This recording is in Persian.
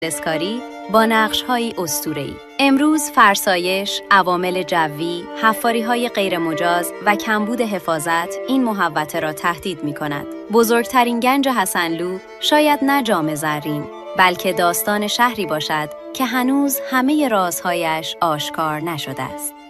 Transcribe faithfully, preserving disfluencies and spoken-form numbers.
اسکاری با نقش‌های اسطوره‌ای. امروز فرسایش، عوامل جوی، حفاری‌های غیرمجاز و کمبود حفاظت این محوطه را تهدید می‌کند. بزرگترین گنج حسنلو شاید نه جام زرین، بلکه داستان شهری باشد که هنوز همه رازهایش آشکار نشده است.